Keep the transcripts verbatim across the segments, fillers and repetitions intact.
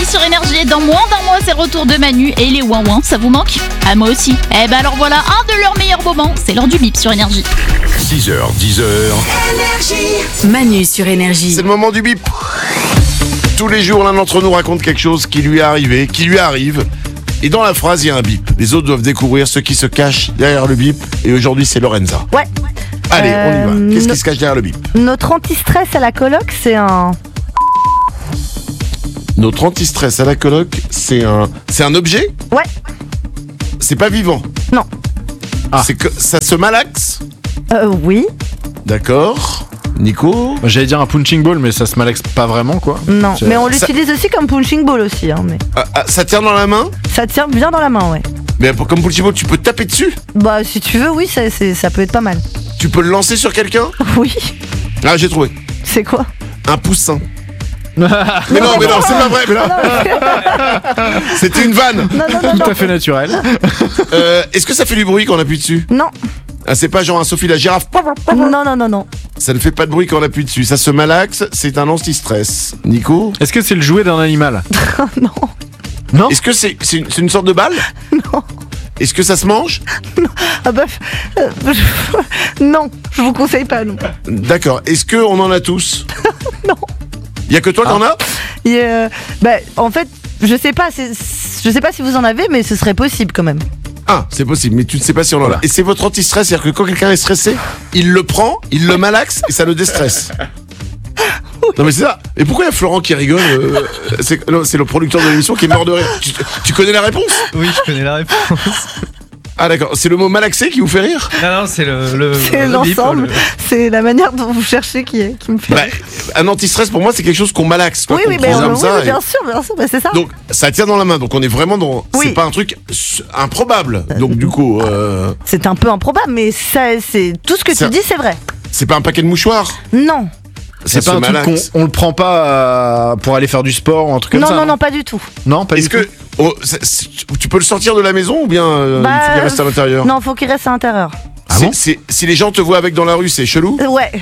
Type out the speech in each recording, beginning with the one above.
Midi sur Énergie. Et dans moins d'un mois, c'est le retour de Manu et les ouin ouin. Ça vous manque? Ah, moi aussi. Eh ben alors voilà, un de leurs meilleurs moments. C'est l'heure du bip sur Énergie. six heures, dix heures. Manu sur Énergie. C'est le moment du bip. Tous les jours, l'un d'entre nous raconte quelque chose qui lui est arrivé, qui lui arrive. Et dans la phrase, il y a un bip. Les autres doivent découvrir ce qui se cache derrière le bip. Et aujourd'hui, c'est Lorenza. Ouais. Allez, Euh, on y va. Qu'est-ce no- qui se cache derrière le bip? Notre anti-stress à la coloc, c'est un... Notre anti-stress à la coloc, c'est un, c'est un objet? Ouais. C'est pas vivant? Non. Ah. C'est que ça se malaxe? Euh, oui. D'accord. Nico? J'allais dire un punching ball, mais ça se malaxe pas vraiment, quoi. Non. C'est- Mais on Ça- l'utilise aussi comme punching ball aussi. Hein, mais Ah, ah, ça tient dans la main? ça tient bien dans la main, ouais. Mais pour- comme punching ball, tu peux taper dessus? Bah, si tu veux, oui, ça, c'est, ça peut être pas mal. Tu peux le lancer sur quelqu'un? Oui. Ah, j'ai trouvé. C'est quoi? Un poussin. Mais non, mais non, c'est pas vrai. Mais non. C'était une vanne. Non, non, non, Tout non. à fait naturel. Euh, Est-ce que ça fait du bruit quand on appuie dessus? Non. Ah, c'est pas genre un Sophie la girafe. Non, non, non, non. Ça ne fait pas de bruit quand on appuie dessus. Ça se malaxe. C'est un anti-stress. Nico? Est-ce que c'est le jouet d'un animal? Non. Non. Est-ce que c'est c'est une, c'est une sorte de balle? Non. Est-ce que ça se mange? Ah bah... euh, non, je vous conseille pas, non. D'accord. Est-ce que on en a tous? Non. Il y a que toi qui en as? Et euh, bah, en fait, je sais pas, c'est, je sais pas si vous en avez, mais ce serait possible quand même. Ah, c'est possible, mais tu ne sais pas si on en a. Voilà. Et c'est votre anti-stress, c'est-à-dire que quand quelqu'un est stressé, il le prend, il le malaxe et ça le déstresse. Non mais c'est ça. Et pourquoi il y a Florent qui rigole euh, c'est, non, c'est le producteur de l'émission qui est mort de rire. Tu, tu connais la réponse? Oui, je connais la réponse. Ah d'accord, c'est le mot malaxé qui vous fait rire? Non, non, c'est le, le, C'est le bip, l'ensemble, le- c'est la manière dont vous cherchez qui, est, qui me fait... Bah, un anti-stress pour moi c'est quelque chose qu'on malaxe, quoi, oui, qu'on oui, mais programme oui, ça oui, et- bien sûr, bien sûr, bah, c'est ça. Donc ça tient dans la main, donc on est vraiment dans... Oui. C'est pas un truc s- improbable, donc du coup, euh, C'est un peu improbable, mais ça, c'est tout ce que C'est- tu dis, c'est vrai. c'est pas un paquet de mouchoirs. Non, Ça C'est se pas un truc qu'on malaxe. on le prend pas euh, pour aller faire du sport ou un truc comme non, ça. non, non, pas du tout. Non, pas Est-ce du que... tout. oh, c'est- c'est- tu peux le sortir de la maison ou bien euh, Bah, il faut qu'il reste à l'intérieur? Non, faut qu'il reste à l'intérieur. Ah C'est- bon c'est- si les gens te voient avec dans la rue, c'est chelou? Euh, Ouais.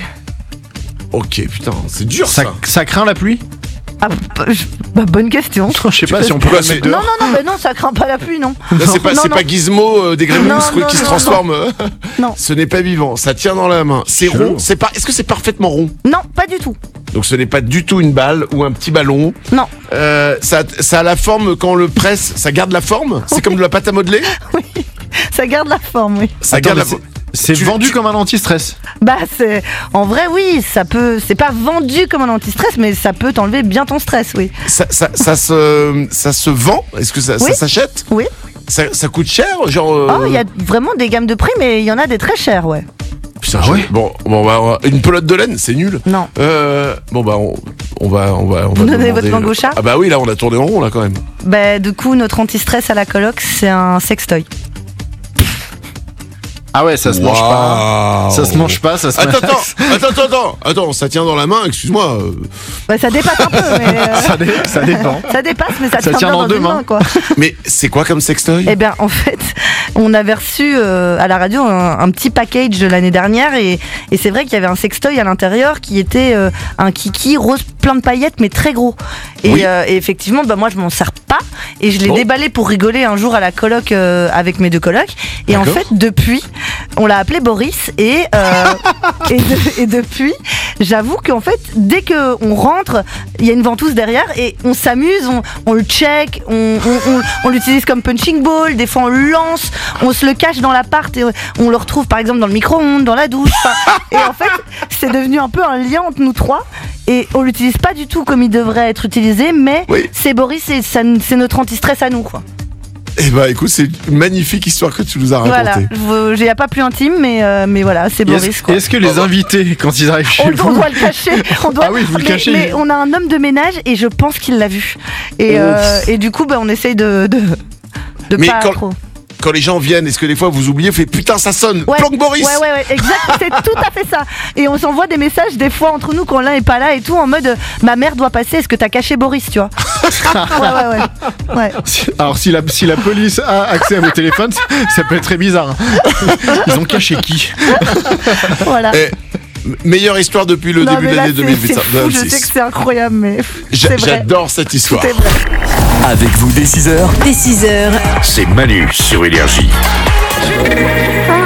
Ok, putain, c'est dur ça. Ça, ça craint la pluie? Ah, bah, je- bah, bonne question. Je sais pas si on Pourquoi pourrait le mettre c'est- Non, dehors. non, non, bah non, ça craint pas la pluie, non. Là, c'est pas, Non, c'est non. pas Gizmo euh, des Gremlins Non, qui non, se non, transforme. euh. Non. Ce n'est pas vivant, ça tient dans la main. C'est Chelou. rond, c'est pas. Est-ce que c'est parfaitement rond? Non, pas du tout. Donc ce n'est pas du tout une balle ou un petit ballon. Non. Euh, ça, ça a la forme quand on le presse, ça garde la forme. C'est comme de la pâte à modeler. Oui, ça garde la forme, oui. Ça Attends, garde la mais forme. C'est Tu- vendu tu- comme un anti-stress. Bah, c'est. En vrai, oui, ça peut. C'est pas vendu comme un anti-stress, mais ça peut t'enlever bien ton stress, oui. Ça, ça, ça se, ça se vend. Est-ce que ça, ça Oui. s'achète? Oui. Ça, ça coûte cher, genre. euh, Oh, il y a vraiment des gammes de prix, mais il y en a des très chers, ouais. Putain, Ah je- ouais bon, bon, bah, on va- une pelote de laine, c'est nul. Non. Euh, bon bah on, on va, on va, on va Vous donnez demander votre langue le- au chat? Ah bah oui, là on a tourné en rond là quand même. Bah, du coup, notre anti-stress à la coloc, c'est un sextoy. Ah ouais, ça se mange pas. Waouh. Ça se mange pas, ça se Attends, malaxe. attends, attends, attends, attends, attends, ça tient dans la main, excuse-moi. euh, Bah, ça dépasse un peu, mais. euh, Ça, dé- ça dépend. ça dépasse, mais ça, Ça tient tient bien dans dans deux une mains. main, quoi. Mais c'est quoi comme sextoy? Eh bien, en fait, on avait reçu euh, à la radio un, un petit package de l'année dernière et, et c'est vrai qu'il y avait un sextoy à l'intérieur qui était euh, un kiki rose plein de paillettes mais très gros. Et, Oui. euh, et effectivement, bah, moi je m'en sers pas et je l'ai Bon. déballé pour rigoler un jour à la coloc euh, avec mes deux colocs. Et en D'accord. fait, depuis, on l'a appelé Boris et, euh, et, de- et depuis, j'avoue qu'en fait, dès qu'on rentre, il y a une ventouse derrière et on s'amuse, on, on le check, on, on, on- on l'utilise comme punching ball, des fois on le lance, on se le cache dans l'appart et on le retrouve par exemple dans le micro-ondes, dans la douche. enfin, Et en fait, c'est devenu un peu un lien entre nous trois et on l'utilise pas du tout comme il devrait être utilisé, mais Oui. c'est Boris et ça- c'est notre anti-stress à nous, quoi. Eh bah écoute, c'est une magnifique histoire que tu nous as racontée. Voilà, je- j'ai pas plus intime, mais, euh, mais voilà, c'est Et Boris, Est-ce quoi. est-ce que les invités, quand ils arrivent chez On, on vous, doit le cacher. On doit... Ah oui, vous le mais, cachez. mais on a un homme de ménage et je pense qu'il l'a vu. Et, euh, et du coup, bah, on essaye de, de, de Mais pas quand- trop. Quand les gens viennent, est-ce que des fois vous oubliez, vous faites putain ça sonne, Ouais, planque Boris. ouais, ouais, ouais, exact, c'est tout à fait ça. Et on s'envoie des messages des fois entre nous quand l'un est pas là et tout, en mode euh, ma mère doit passer, est-ce que t'as caché Boris, tu vois? Ouais, ouais, ouais. ouais. alors si la, si la police a accès à vos téléphones, ça peut être très bizarre. Ils ont caché qui? Voilà. Eh, Meilleure histoire depuis le Non, début mais de là, l'année c'est- deux mille huit. c'est fou, je sais que c'est incroyable, mais J'a- c'est vrai. J'adore cette histoire. C'est vrai. Avec vous dès six heures, Dès six heures, c'est Manu sur Énergie. Ah.